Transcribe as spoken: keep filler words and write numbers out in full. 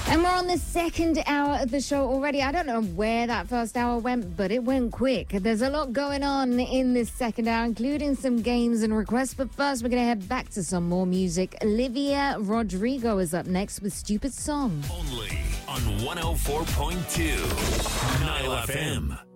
And we're on the second hour of the show already. I don't know where that first hour went, but it went quick. There's a lot going on in this second hour, including some games and requests. But first, we're going to head back to some more music. Olivia Rodrigo is up next with Stupid Song. Only on one oh four point two Nile F M.